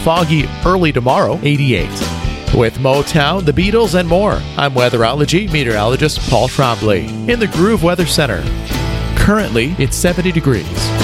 Foggy early tomorrow, 88. With Motown, the Beatles, and more, I'm weatherology meteorologist Paul Trombley in the Groove Weather Center. Currently, it's 70 degrees.